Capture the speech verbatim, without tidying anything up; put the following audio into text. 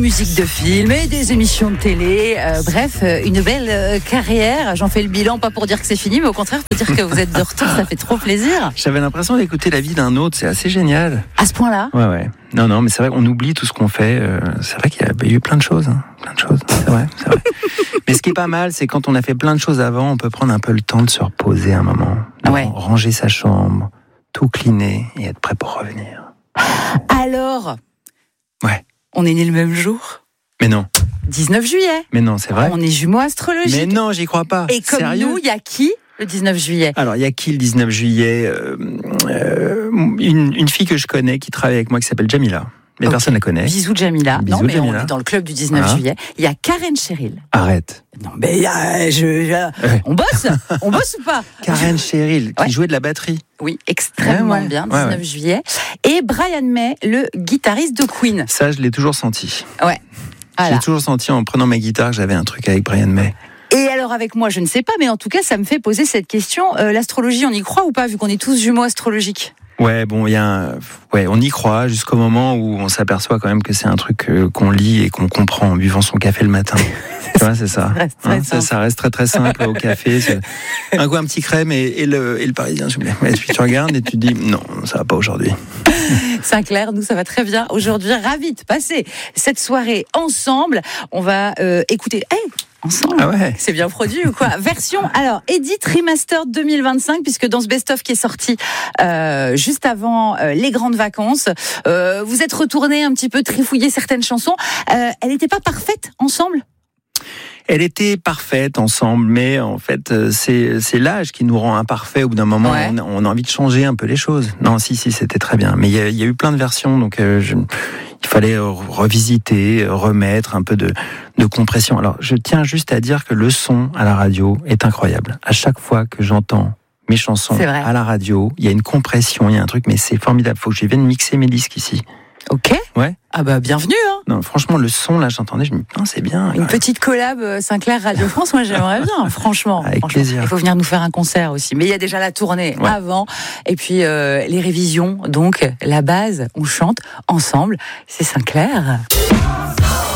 musiques de films et des émissions de télé. Euh, bref, une belle euh, carrière. J'en fais le bilan, pas pour dire que c'est fini, mais au contraire pour dire que vous êtes de retour, ça fait trop plaisir. J'avais l'impression d'écouter la vie d'un autre, c'est assez génial. À ce point-là ? Ouais, ouais. Non, non, mais c'est vrai qu'on oublie tout ce qu'on fait. Euh, c'est vrai qu'il y a, il y a eu plein de choses, hein. plein de choses. C'est vrai, c'est vrai. Mais ce qui est pas mal, c'est quand on a fait plein de choses avant, on peut prendre un peu le temps de se reposer un moment, ouais. ranger sa chambre, tout cleaner et être prêt pour revenir. Alors, ouais. On est né le même jour ? Mais non. dix-neuf juillet. Mais non, c'est vrai. On est jumeaux astrologiques. Mais non, j'y crois pas. Et comme Sérieux ? nous, il y a qui le dix-neuf juillet ? Alors, il y a qui le dix-neuf juillet euh, euh, une, une fille que je connais qui travaille avec moi qui s'appelle Jamila. Mais okay. Personne la connaît. Bisous Jamila. Bisous non, mais Jamila. On est dans le club du dix-neuf ah. juillet. Il y a Karen Cheryl. Arrête. Non, mais euh, je, je, ouais. on bosse On bosse ou pas ? Karen Cheryl, qui ouais. jouait de la batterie. Oui, extrêmement ouais, ouais. bien, dix-neuf ouais, ouais. juillet. Et Brian May, le guitariste de Queen. Ça, je l'ai toujours senti. Ouais. Voilà. J'ai toujours senti en prenant ma guitare que j'avais un truc avec Brian May. Et alors avec moi, je ne sais pas, mais en tout cas, ça me fait poser cette question. Euh, l'astrologie, on y croit ou pas, vu qu'on est tous jumeaux astrologiques ? Ouais, bon, il y a un... ouais, on y croit jusqu'au moment où on s'aperçoit quand même que c'est un truc euh, qu'on lit et qu'on comprend en buvant son café le matin. Tu vois, c'est ça. Hein, ça. Ça reste très très simple au café. C'est... Un goût, un petit crème et, et, le, et le parisien, s'il vous plaît. Et puis tu regardes et tu te dis, non, ça va pas aujourd'hui. Sinclair, nous ça va très bien aujourd'hui. Ravi de passer cette soirée ensemble. On va euh, écouter... Hey ensemble. Ah ouais. C'est bien produit ou quoi ? Version, alors, Edit Remaster deux mille vingt-cinq, puisque dans ce best-of qui est sorti euh, juste avant euh, les grandes vacances, euh, vous êtes retourné un petit peu trifouiller certaines chansons. Euh, elle n'était pas parfaite ensemble ? Elle était parfaite ensemble, mais en fait, c'est, c'est l'âge qui nous rend imparfaits. Au bout d'un moment, ouais. on, on a envie de changer un peu les choses. Non, si, si, c'était très bien. Mais il y a, il y a eu plein de versions, donc euh, je, il fallait revisiter, remettre un peu de, de compression. Alors, je tiens juste à dire que le son à la radio est incroyable. À chaque fois que j'entends mes chansons à la radio, il y a une compression, il y a un truc, mais c'est formidable. Faut que je vienne mixer mes disques ici. Ok. Ouais. Ah bah bienvenue. Hein. Non, franchement, le son là, j'entendais, je me dis, non, c'est bien. Une petite collab Sinclair Radio France, moi j'aimerais bien, franchement. Avec franchement. plaisir. Il faut venir nous faire un concert aussi. Mais il y a déjà la tournée ouais. avant, et puis euh, les révisions. Donc la base, on chante ensemble. C'est Sinclair.